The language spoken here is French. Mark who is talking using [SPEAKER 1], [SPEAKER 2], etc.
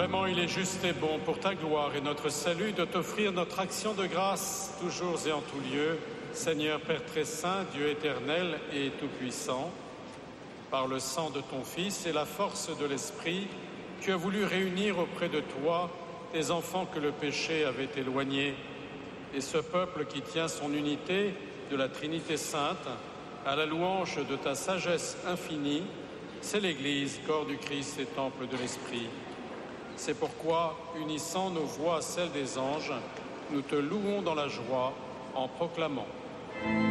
[SPEAKER 1] Vraiment, il est juste et bon pour ta gloire et notre salut de t'offrir notre action de grâce, toujours et en tout lieu, Seigneur Père très saint, Dieu éternel et tout-puissant. Par le sang de ton Fils et la force de l'Esprit, tu as voulu réunir auprès de toi tes enfants que le péché avait éloignés. Et ce peuple qui tient son unité de la Trinité sainte, à la louange de ta sagesse infinie, c'est l'Église, corps du Christ et temple de l'Esprit. C'est pourquoi, unissant nos voix à celles des anges, nous te louons dans la joie en proclamant.